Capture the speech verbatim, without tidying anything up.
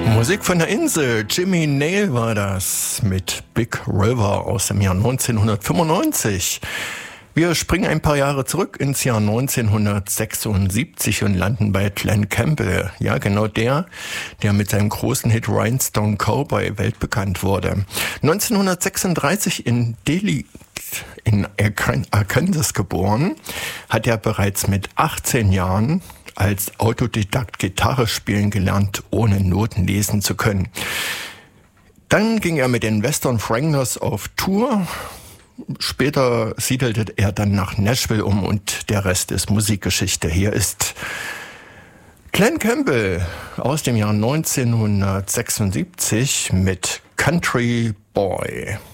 Musik von der Insel. Jimmy Nail war das mit Big River aus dem Jahr neunzehnhundertfünfundneunzig. Wir springen ein paar Jahre zurück ins Jahr neunzehnhundertsechsundsiebzig und landen bei Glen Campbell. Ja, genau der, der mit seinem großen Hit Rhinestone Cowboy weltbekannt wurde. neunzehnhundertsechsunddreißig in Delhi in Arkansas geboren, hat er bereits mit achtzehn Jahren als Autodidakt Gitarre spielen gelernt, ohne Noten lesen zu können. Dann ging er mit den Western Franglers auf Tour. Später siedelte er dann nach Nashville um und der Rest ist Musikgeschichte. Hier ist Glen Campbell aus dem Jahr neunzehnhundertsechsundsiebzig mit Country Boy.